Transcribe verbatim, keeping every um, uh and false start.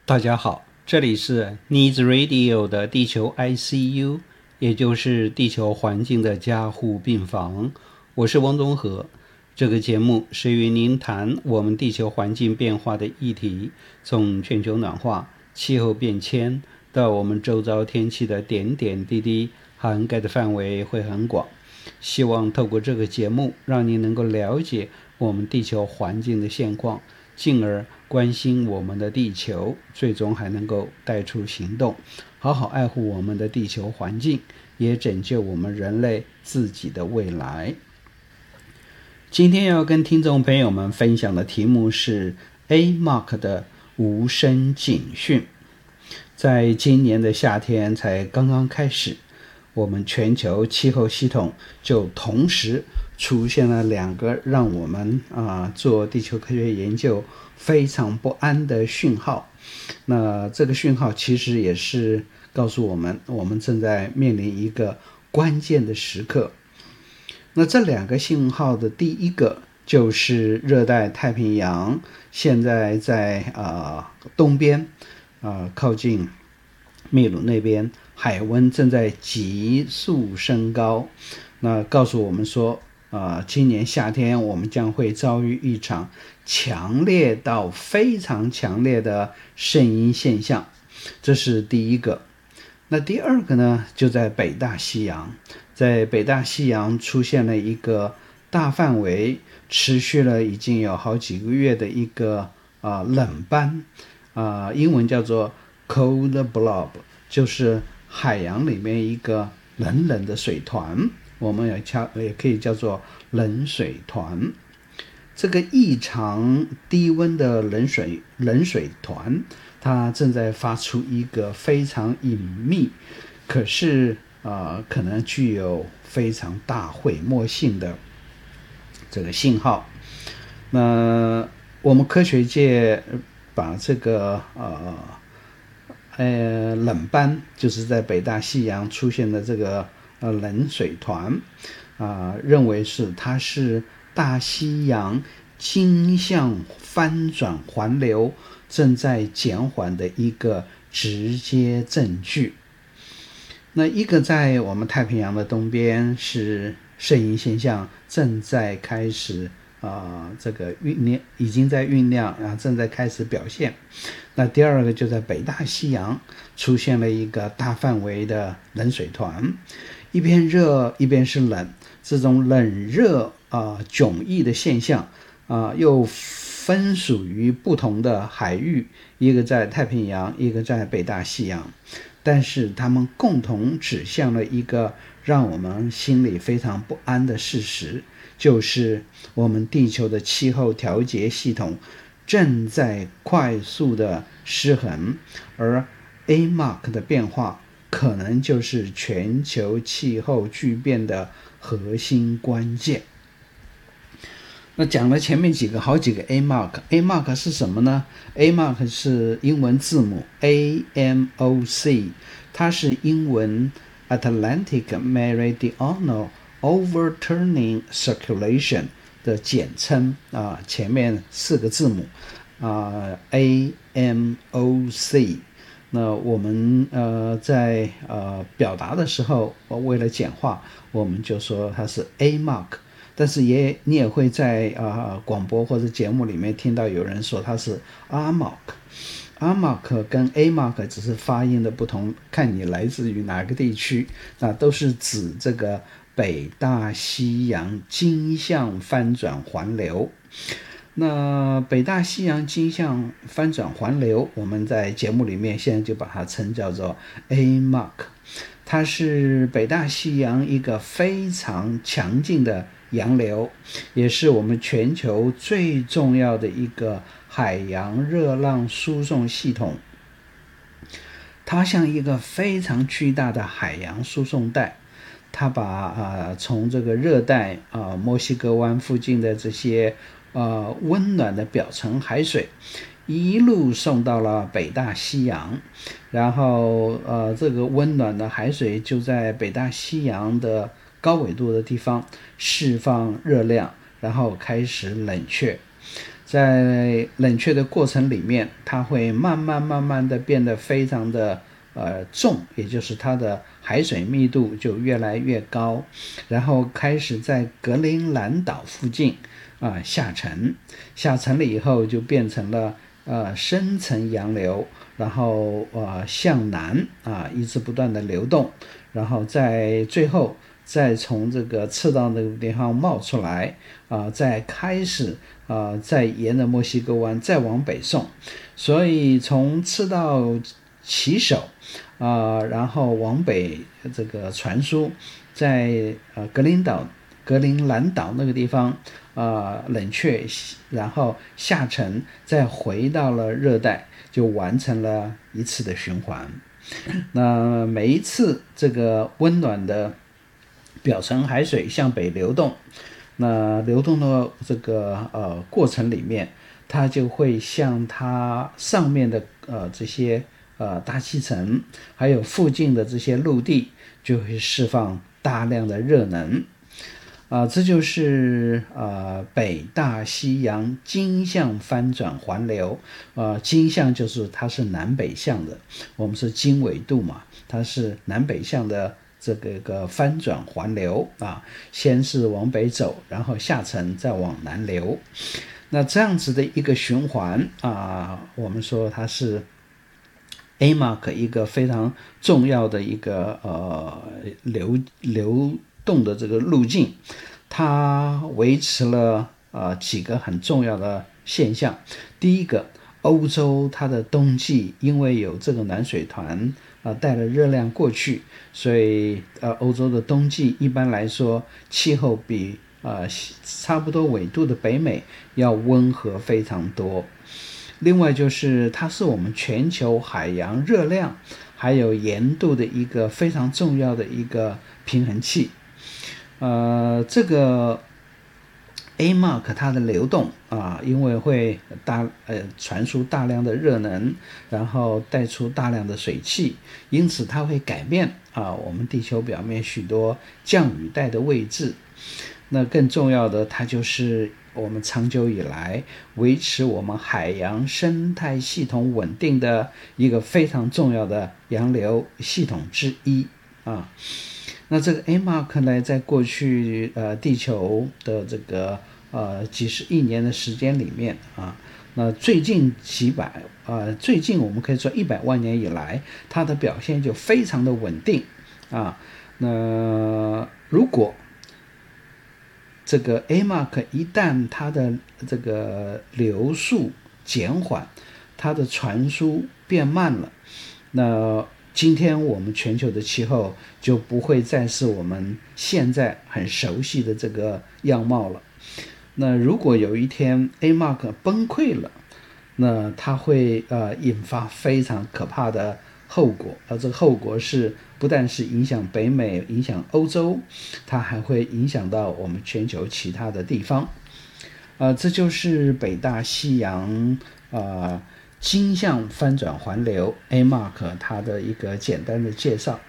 大家好，这里是 Needs Radio 的地球 I C U， 也就是地球环境的加护病房。我是汪东和。这个节目是与您谈我们地球环境变化的议题，从全球暖化、气候变迁到我们周遭天气的点点滴滴，涵盖的范围会很广。希望透过这个节目，让您能够了解我们地球环境的现况，进而关心我们的地球，最终还能够带出行动，好好爱护我们的地球环境，也拯救我们人类自己的未来。今天要跟听众朋友们分享的题目是 A M O C 的无声警讯。在今年的夏天才刚刚开始，我们全球气候系统就同时出现了两个让我们啊、呃、做地球科学研究非常不安的讯号。那这个讯号其实也是告诉我们，我们正在面临一个关键的时刻。那这两个信号的第一个就是热带太平洋，现在在呃东边，呃靠近秘鲁那边，海温正在急速升高。那告诉我们说，呃，今年夏天我们将会遭遇一场强烈到非常强烈的圣婴现象，这是第一个。那第二个呢，就在北大西洋，在北大西洋出现了一个大范围、持续了已经有好几个月的一个啊、呃、冷斑，啊、呃、英文叫做 cold blob， 就是海洋里面一个冷冷的水团，我们也叫也可以叫做冷水团。这个异常低温的冷水冷水团，它正在发出一个非常隐秘，可是呃可能具有非常大毁灭性的这个信号。那我们科学界把这个呃呃冷斑，就是在北大西洋出现的这个呃冷水团啊、呃，认为是它是大西洋径向翻转环流正在减缓的一个直接证据。那一个在我们太平洋的东边是圣婴现象正在开始啊、呃，这个酝酿已经在酝酿啊，正在开始表现。那第二个就在北大西洋出现了一个大范围的冷水团，一边热一边是冷，这种冷热啊、呃、迥异的现象啊、呃，又分属于不同的海域，一个在太平洋，一个在北大西洋，但是他们共同指向了一个让我们心里非常不安的事实，就是我们地球的气候调节系统正在快速的失衡，而 A M O C 的变化可能就是全球气候巨变的核心关键。那讲了前面几个好几个 A M O C， A M O C 是什么呢？ A M O C 是英文字母 A M O C， 它是英文 Atlantic Meridional Overturning Circulation 的简称啊、呃，前面四个字母啊、呃、A M O C。那我们呃在呃表达的时候，为了简化，我们就说它是 A M O C。但是也你也会在啊、呃、广播或者节目里面听到有人说它是 A M O C。A M O C 跟 A M O C 只是发音的不同，看你来自于哪个地区，那都是指这个北大西洋径向翻转环流。那北大西洋径向翻转环流，我们在节目里面现在就把它称叫做 A M O C。它是北大西洋一个非常强劲的洋流，也是我们全球最重要的一个海洋热浪输送系统。它像一个非常巨大的海洋输送带，它把呃从这个热带啊、呃、墨西哥湾附近的这些呃温暖的表层海水一路送到了北大西洋，然后呃这个温暖的海水就在北大西洋的高纬度的地方释放热量，然后开始冷却。 在冷却的过程里面，它会慢慢慢慢的变得非常的呃重，也就是它的海水密度就越来越高，然后开始在格陵兰岛附近啊、呃、下沉，下沉了以后就变成了呃深层洋流，然后呃向南啊、呃、一直不断的流动，然后在最后再从这个赤道那个地方冒出来啊、呃，再开始啊、呃，再沿着墨西哥湾再往北送，所以从赤道起手啊、呃，然后往北这个传输，在呃格林岛、格陵兰岛那个地方啊、呃、冷却，然后下沉，再回到了热带，就完成了一次的循环。那每一次这个温暖的表层海水向北流动，那流动的这个呃过程里面，它就会向它上面的呃这些呃大气层，还有附近的这些陆地，就会释放大量的热能。啊、呃，这就是呃北大西洋经向翻转环流。呃，经向就是它是南北向的，我们是经纬度嘛，它是南北向的这个个翻转环流啊，先是往北走，然后下沉，再往南流。那这样子的一个循环啊，我们说它是 A M A C 一个非常重要的一个呃流流动的这个路径，它维持了呃几个很重要的现象。第一个，欧洲它的冬季因为有这个暖水团呃带了热量过去，所以呃欧洲的冬季一般来说气候比呃差不多纬度的北美要温和非常多。另外就是它是我们全球海洋热量还有盐度的一个非常重要的一个平衡器。呃，这个 A M A C 它的流动啊，因为会大呃传输大量的热能，然后带出大量的水汽，因此它会改变啊我们地球表面许多降雨带的位置。那更重要的，它就是我们长久以来维持我们海洋生态系统稳定的一个非常重要的洋流系统之一啊。那这个 A M A C 呢，在过去呃地球的这个呃几十亿年的时间里面啊，那最近几百呃最近我们可以说一百万年以来，它的表现就非常的稳定啊。那如果这个 A M A C 一旦它的这个流速减缓，它的传输变慢了，那今天我们全球的气候就不会再是我们现在很熟悉的这个样貌了。那如果有一天 A M A C 崩溃了，那它会呃引发非常可怕的后果，而这个后果是不但是影响北美、影响欧洲，它还会影响到我们全球其他的地方。呃，这就是北大西洋呃经向翻转环流 A M A C 它的一个简单的介绍。